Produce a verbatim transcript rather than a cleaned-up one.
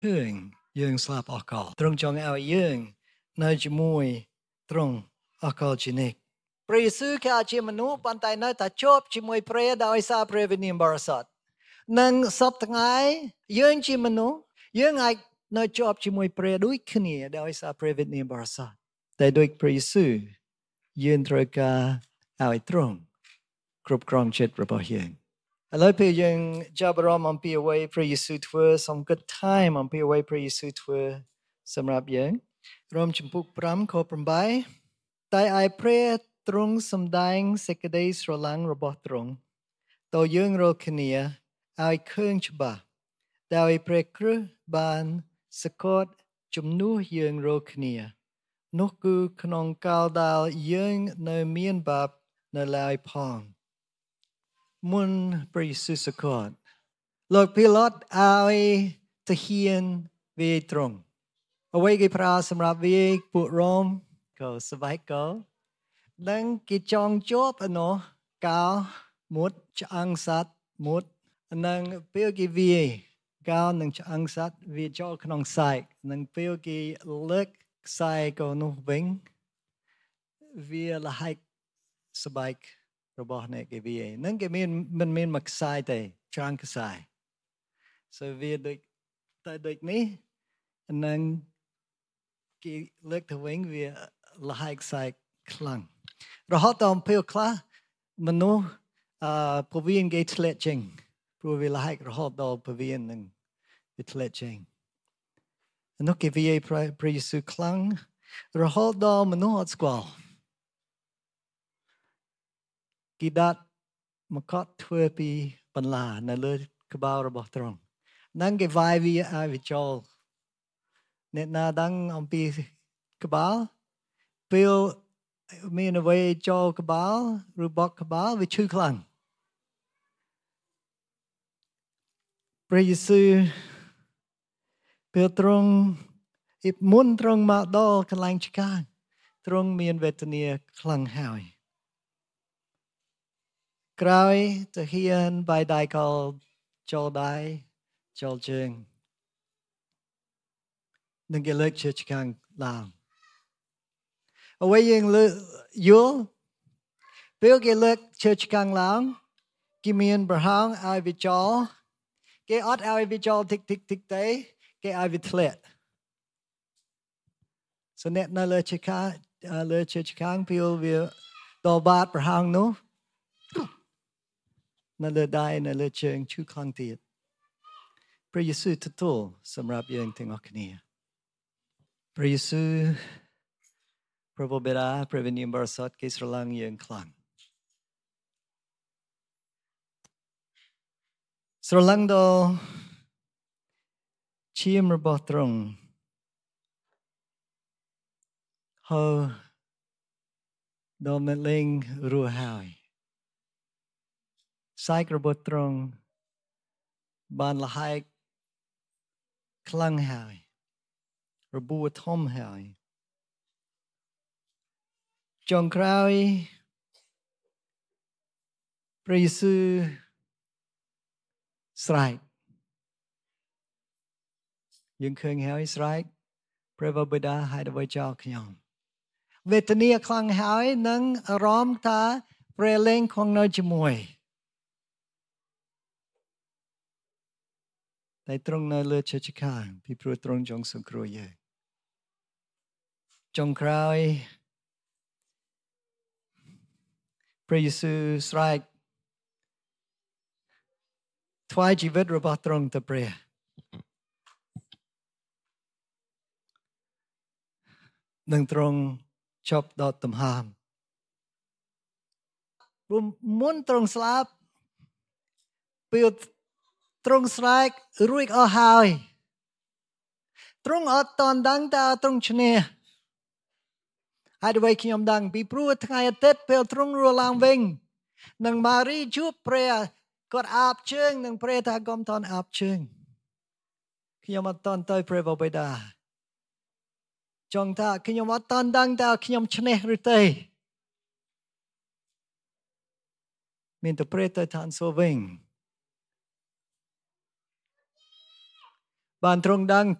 រឿងយើងស្លាប់អស់កលទ្រង់ចង់ឲ្យយើងនៅជាមួយទ្រង់អស់កលជានិច្ចព្រះយេស៊ូវក៏ជាមនុស្សប៉ុន្តែនៅតែជាប់ជាមួយព្រះដោយសារព្រះវិញ្ញាណបរិសុទ្ធនិងសពថ្ងៃយើងជាមនុស្សយើងអាចនៅជាប់ជាមួយព្រះដូចគ្នាដោយសារព្រះវិញ្ញាណបរិសុទ្ធតែដូចព្រះយេស៊ូវយើងត្រូវការឲ្យទ្រង់គ្រប់គ្រងចិត្តរបស់យើងឥឡូវពេលយើងចាប់អារម្មណ៍អំពីអ្វីព្រះយេស៊ូវធ្វើសូមគិតថែមអំពីអ្វីព្រះយេស៊ូវធ្វើសម្រាប់យើងរ៉ូមជំពូកfiveខeightតែឯព្រះទ្រង់សម្ដែងសេចក្តីស្រឡាញ់របស់ទ្រង់តើយើងរាល់គ្នាឲ្យឃើញច្បាស់ដោយព្រះគ្រីស្ទបានសក្តិជំនួសយើងរាល់គ្នានោះគឺក្នុងកាលដែលយើងនៅមានបាបនៅឡើយផងមុនព្រះយេស៊ូវសក្តិលោកពីឡុតឲ្យទាហានវាយទ្រង់អ្វីគេប្រើសម្រាប់វាយពួករ៉ូមក៏ស្បែកកោនិងគេចងជាប់អនោះកោមុតឆ្អឹងសត្វមុតនិងពេលគេវាយកោនឹងឆ្អឹងសត្វវាចូលក្នុងខ្សែនិងពេលគេលើកខ្សែកោនោះវិញវាលហែកស្បែករបស់អ្នកគេវានឹងគេមានមិនមានមួយខ្សែទេច្រើនខ្សែ so វាដូចតែដូចនេះនិងគេលើកទៅវិញវាលហែកខ្សែខ្លាំងរហូតដល់ពេលខ្លះមនុស្សអឺពវៀនគេធ្លាក់ចេញព្រោះវាលហែករហូតដល់ពវៀននឹងវាធ្លាក់ចេញនោះគេវាយព្រះយេស៊ូវខ្លាំងរហូតដល់មនុស្សអត់ស្គាល់គេដាក់មកត់ធ្វើពីបន្លានៅលើក្បាលរបស់ទ្រង់នឹងគេវាយវាឲ្យវាចូលអ្នកណាដឹងអំពីក្បាលពេលមានអ្វីចូលក្បាលឬបកក្បាលវាឈឺខ្លាំងព្រះយេស៊ូវពេលទ្រង់មុនទ្រង់មកដល់កន្លែងឆ្កាងទ្រង់មានវេទនាខ្លាំងហើយក្រោយទៅហ៊ានបាយដៃកលចូលដៃចូលជើងនឹងគេលើកជាឆ្កាងឡើងអ្វីយើងលើកយល់ពេលគេលើកជាឆ្កាងឡើងគេមានប្រហោងឲ្យវាចូលគេអត់ឲ្យវាចូលតិចតិចតិចទេគេឲ្យវាធ្លាក់សអ្នកនៅលើឆ្កាងលើជាឆ្កាងពេលវាដល់បាតប្រហោងនោះនៅលើដៃនៅលើជើងឈឺខ្លាំងទៀតព្រះយេស៊ូវទទួលសម្រាប់យើងទាំងអស់គ្នាព្រះយេស៊ូវព្រះបិតាព្រះវិញ្ញាណបរិសុទ្ធគេស្រឡាញ់យើងខ្លាំងស្រឡាញ់ដល់ឈាមរបស់ទ្រង់ហើយដល់មិនលែងរស់ហើយសាច់របស់ទ្រង់បានលហែកខ្លាំងហើយរបួសធំហើយចុងក្រោយព្រះយេស៊ូវស្រែកយើងឃើញហើយស្រែកព្រះបិតាហេតុអ្វីចោលខ្ញុំវេទនាខ្លាំងហើយនឹងអារម្មណ៍ថាព្រះលែងគង់នៅជាមួយតែទ្រង់នៅលើឈើឆ្កាងពីព្រោះទ្រង់ចង់សង្គ្រោះយើងចុងក្រោយព្រះយេស៊ូវស្រែកថ្វាយជីវិតរបស់ទ្រង់ទៅព្រះនឹងទ្រង់ជប់ដកដង្ហើមមុនទ្រង់ស្លាប់ពេលទ្រង់ស្រែករួចអស់ហើយទ្រង់អត់តន់ដឹងតើទ្រង់ឈ្នះហើយអ្វីខ្ញុំដឹងពីព្រោះថ្ងៃអាទិត្យពេលទ្រង់រស់ឡើងវិញនឹងម៉ារីជួបព្រះគាត់អាបជើងនឹងព្រះថាកុំតន់អាបជើងខ្ញុំអត់តន់ទៅព្រះបិតាចង់ថាខ្ញុំអត់តន់ដឹងតើខ្ញុំឈ្នះឬទេមានតែព្រះទៅឋានសួគ៌វិញបានទ្រង់ដឹង